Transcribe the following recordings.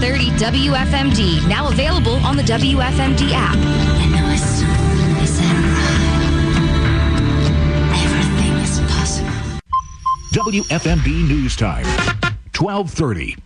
930 WFMD, now available on the WFMD app. I know as soon as I arrive, everything is possible. WFMD News Time, 12:30.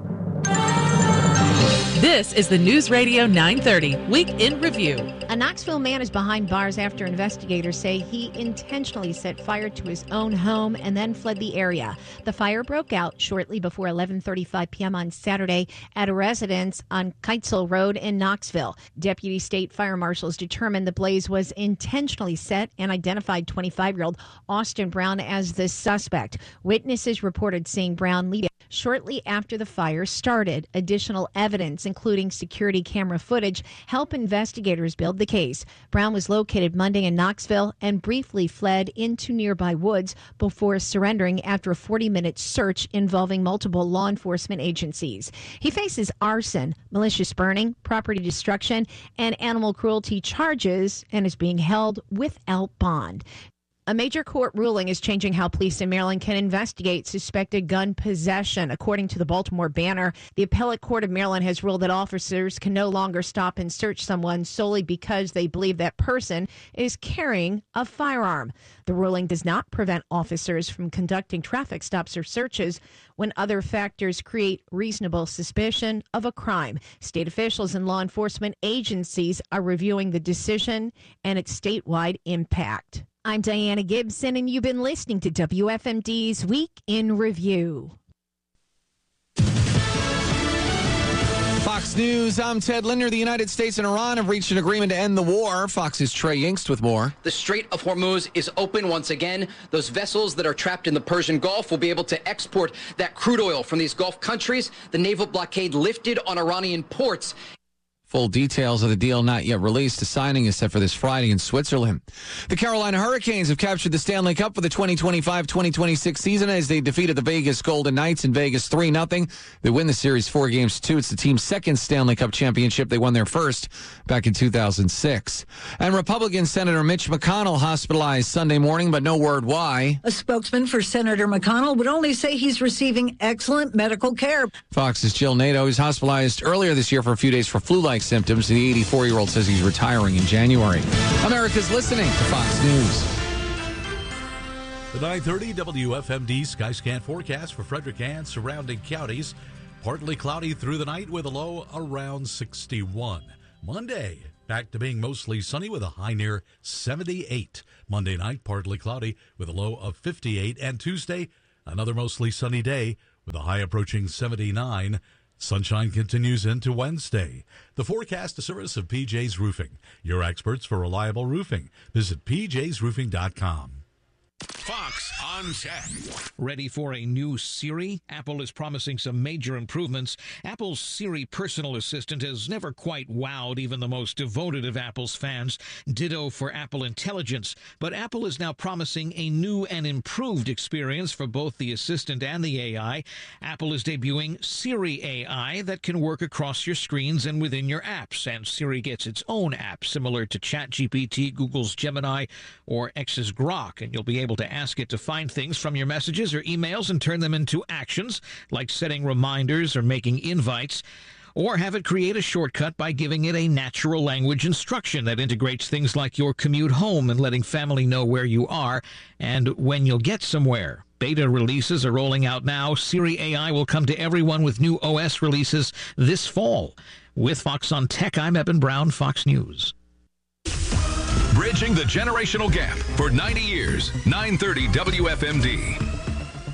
This is the News Radio 930 Week in Review. A Knoxville man is behind bars after investigators say he intentionally set fire to his own home and then fled the area. The fire broke out shortly before 11:35 p.m. on Saturday at a residence on Keitzel Road in Knoxville. Deputy State Fire Marshals determined the blaze was intentionally set and identified 25-year-old Austin Brown as the suspect. Witnesses reported seeing Brown leave shortly after the fire started. Additional evidence, including security camera footage, help investigators build the case. Brown was located Monday in Knoxville and briefly fled into nearby woods before surrendering after a 40-minute search involving multiple law enforcement agencies. He faces arson, malicious burning, property destruction, and animal cruelty charges and is being held without bond. A major court ruling is changing how police in Maryland can investigate suspected gun possession. According to the Baltimore Banner, the Appellate Court of Maryland has ruled that officers can no longer stop and search someone solely because they believe that person is carrying a firearm. The ruling does not prevent officers from conducting traffic stops or searches when other factors create reasonable suspicion of a crime. State officials and law enforcement agencies are reviewing the decision and its statewide impact. I'm Diana Gibson, and you've been listening to WFMD's Week in Review. Fox News, I'm Ted Linder. The United States and Iran have reached an agreement to end the war. Fox's Trey Yingst with more. The Strait of Hormuz is open once again. Those vessels that are trapped in the Persian Gulf will be able to export that crude oil from these Gulf countries. The naval blockade lifted on Iranian ports. Full details of the deal not yet released. The signing is set for this Friday in Switzerland. The Carolina Hurricanes have captured the Stanley Cup for the 2025-2026 season as they defeated the Vegas Golden Knights in Vegas 3-0. They win the series 4-2. It's the team's second Stanley Cup championship. They won their first back in 2006. And Republican Senator Mitch McConnell hospitalized Sunday morning, but no word why. A spokesman for Senator McConnell would only say he's receiving excellent medical care. Fox's Jill Nato is hospitalized earlier this year for a few days for flu-like symptoms. The 84-year-old says he's retiring in January. America's listening to Fox News. The 930 WFMD Skyscan forecast for Frederick and surrounding counties. Partly cloudy through the night with a low around 61. Monday, back to being mostly sunny with a high near 78. Monday night, partly cloudy with a low of 58. And Tuesday, another mostly sunny day with a high approaching 79. Sunshine continues into Wednesday. The forecast, a service of PJ's Roofing, your experts for reliable roofing. Visit pjsroofing.com. Fox on Tech. Ready for a new Siri? Apple is promising some major improvements. Apple's Siri personal assistant has never quite wowed even the most devoted of Apple's fans. Ditto for Apple Intelligence. But Apple is now promising a new and improved experience for both the assistant and the AI. Apple is debuting Siri AI that can work across your screens and within your apps. And Siri gets its own app similar to ChatGPT, Google's Gemini, or X's Grok. And you'll be able to ask it to find things from your messages or emails and turn them into actions, like setting reminders or making invites, or have it create a shortcut by giving it a natural language instruction that integrates things like your commute home and letting family know where you are and when you'll get somewhere. Beta releases are rolling out now. Siri AI will come to everyone with new OS releases this fall. With Fox on Tech, I'm Eben Brown, Fox News. Bridging the generational gap for 90 years, 930 WFMD.